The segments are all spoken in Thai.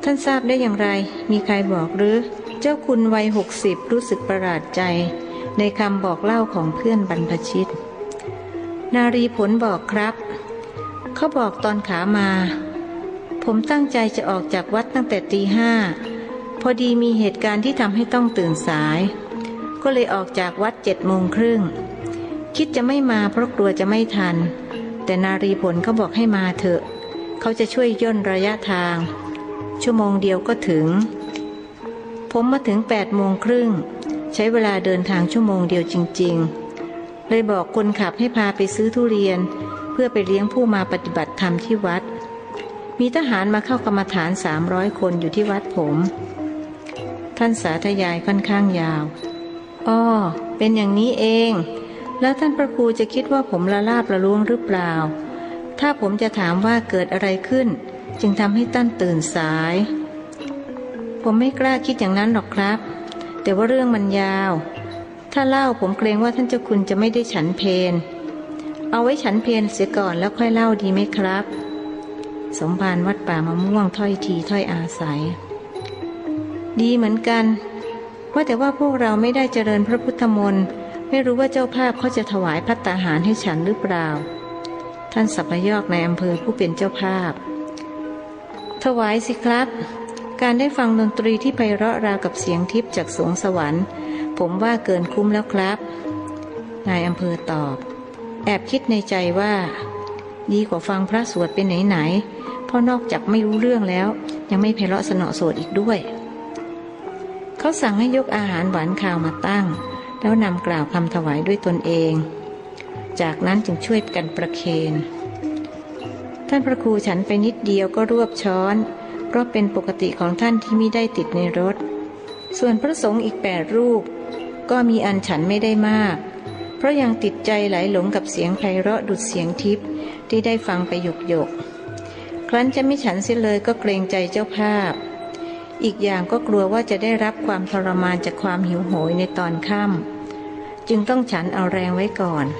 านทราบได้อย่างไรมีใครบอกหรือเจ้าคุณวัย60รู้สึกประหลาดใจในคำบอกเล่าของเพื่อนบรรพชิตนารีผลบอกครับเขาบอกตอนขามาผมตั้งใจจะออกจากวัดตั้งแต่ตี 5พอดีมีเหตุการณ์ที่ทำให้ต้องตื่นสายก็เลยออกจากวัด7:30คิดจะไม่มาเพราะกลัวจะไม่ทันแต่นารีผลเขาบอกให้มาเถอะเขาจะช่วยย่นระยะทางชั่วโมงเดียวก็ถึงผมมาถึง8:30ใช้เวลาเดินทางชั่วโมงเดียวจริงๆเลยบอกคนขับให้พาไปซื้อทุเรียนเพื่อไปเลี้ยงผู้มาปฏิบัติธรรมที่วัดมีทหารมาเข้ากรรมฐาน300 คนอยู่ที่วัดผมท่านสาธยายค่อนข้างยาวอ้อเป็นอย่างนี้เองแล้วท่านพระครูจะคิดว่าผมละลาบละล้วงหรือเปล่าถ้าผมจะถามว่าเกิดอะไรขึ้นจึงทำให้ท่านตื่นสายผมไม่กล้าคิดอย่างนั้นหรอกครับแต่ว่าเรื่องมันยาวถ้าเล่าผมเกรงว่าท่านเจ้าคุณจะไม่ได้ฉันเพลเอาไว้ฉันเพลเสียก่อนแล้วค่อยเล่าดีไหมครับสมภารวัดป่ามะม่วงถ้อยทีถ้อยอาศัยดีเหมือนกันว่าแต่ว่าพวกเราไม่ได้เจริญพระพุทธมนต์ไม่รู้ว่าเจ้าภาพเขาจะถวายภัตตาหารให้ฉันหรือเปล่าท่านสัพพยอกในอำเภอผู้เป็นเจ้าภาพถวายสิครับการได้ฟังดนตรีที่ไพเราะราวกับเสียงทิพย์จากสวงสวรรค์ผมว่าเกินคุ้มแล้วครับนายอำเภอตอบแอบคิดในใจว่าดีกว่าฟังพระสวดเป็นไหนๆเพราะนอกจากไม่รู้เรื่องแล้วยังไม่ไพเราะสนอโสดอีกด้วยเขาสั่งให้ยกอาหารหวานคาวมาตั้งแล้วนำกล่าวคำถวายด้วยตนเองจากนั้นจึงช่วยกันประเคนท่านพระครูฉันไปนิดเดียวก็รวบช้อนเพราะเป็นปกติของท่านที่มิได้ติดในรถส่วนพระสงฆ์อีก8 รูปก็มีอันฉันไม่ได้มากเพราะยังติดใจไหลหลงกับเสียงไพเราะดุจเสียงทิพย์ที่ได้ฟังไปหยกๆครั้นจะไม่ฉันเสียเลยก็เกรงใจเจ้าภาพอีกอย่างก็กลัวว่าจะได้รับความทรมานจากความหิวโหยในตอนค่ำจึงต้องฉันเอาแรงไว้ก่อน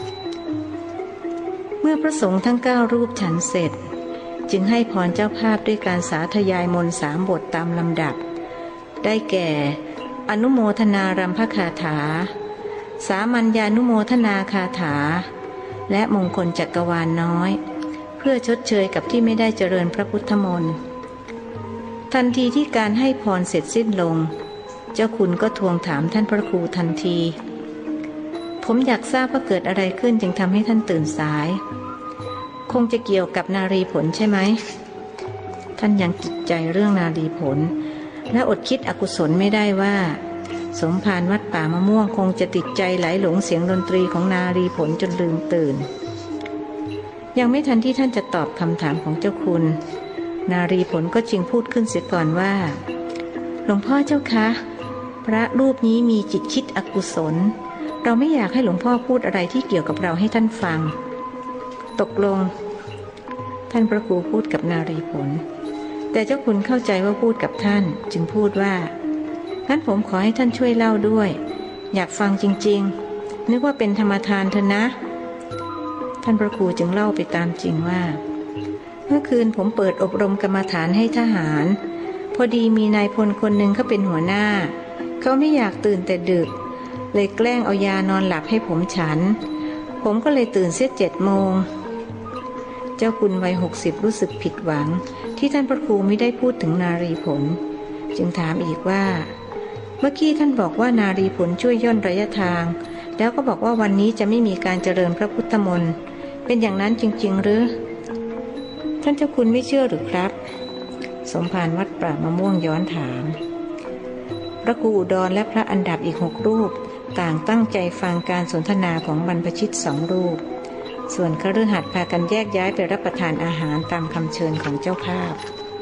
เมื่อพระสงฆ์ทั้ง9 รูปฉันเสร็จจึงให้พรเจ้าภาพด้วยการสาธยายมนต์3 บทตามลำดับได้แก่อนุโมทนารัมภคาถาสามัญญานุโมทนาคาถาและมงคลจักรวาลน้อยเพื่อชดเชยกับที่ไม่ได้เจริญพระพุทธมนต์ทันทีที่การให้พรเสร็จสิ้นลงเจ้าคุณก็ทวงถามท่านพระครูทันทีผมอยากทราบว่าเกิดอะไรขึ้นจึงทำให้ท่านตื่นสายคงจะเกี่ยวกับนารีผลใช่ไหมท่านยังติดใจเรื่องนารีผลและอดคิดอกุศลไม่ได้ว่าสมภารวัดป่ามะม่วงคงจะติดใจไหลหลงเสียงดนตรีของนารีผลจนลืมตื่นยังไม่ทันที่ท่านจะตอบคำถามของเจ้าคุณนารีผลก็จึงพูดขึ้นเสียก่อนว่าหลวงพ่อเจ้าคะพระรูปนี้มีจิตคิดอกุศลเราไม่อยากให้หลวงพ่อพูดอะไรที่เกี่ยวกับเราให้ท่านฟังตกลงท่านพระครูพูดกับนารีผลแต่เจ้าคุณเข้าใจว่าพูดกับท่านจึงพูดว่างั้นผมขอให้ท่านช่วยเล่าด้วยอยากฟังจริงๆนึกว่าเป็นธรรมทานเถอะนะท่านพระครูจึงเล่าไปตามจริงว่าเมื่อคืนผมเปิดอบรมกรรมฐานให้ทหารพอดีมีนายพลคนหนึ่งเขาเป็นหัวหน้าเขาไม่อยากตื่นแต่ดึกเลยแกล้งเอายานอนหลับให้ผมฉันผมก็เลยตื่นเสีย7 โมงเจ้าคุณวัย60รู้สึกผิดหวังที่ท่านพระครูไม่ได้พูดถึงนารีผลจึงถามอีกว่าเมื่อกี้ท่านบอกว่านารีผลช่วยย่นระยะทางแล้วก็บอกว่าวันนี้จะไม่มีการเจริญพระพุทธมนต์เป็นอย่างนั้นจริงๆหรือท่านเจ้าคุณไม่เชื่อหรือครับสมภารวัดป่ามะม่วงย้อนถามพระครูอุดรและพระอันดับอีก6 รูปต่างตั้งใจฟังการสนทนาของบรรพชิต2 รูปส่วนคฤหัสถ์พากันแยกย้ายไปรับประทานอาหารตามคำเชิญของเจ้าภาพ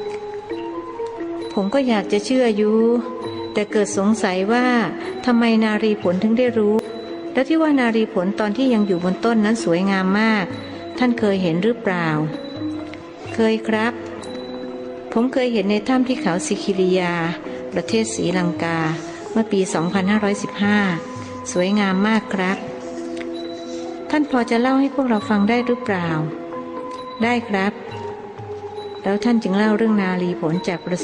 ผมก็อยากจะเชื่ออยู่แต่เกิดสงสัยว่าทำไมนารีผลถึงได้รู้และที่ว่านารีผลตอนที่ยังอยู่บนต้นนั้นสวยงามมากท่านเคยเห็นหรือเปล่าเคยครับผมเคยเห็นในถ้ำที่เขาสิคิริยาประเทศศรีลังกาเมื่อปี 2515 สวยงามมากครับท่านพอจะเล่าให้พวกเราฟังได้หรือเปล่าได้ครับแล้วท่านจึงเล่าเรื่องนารีผลจากประ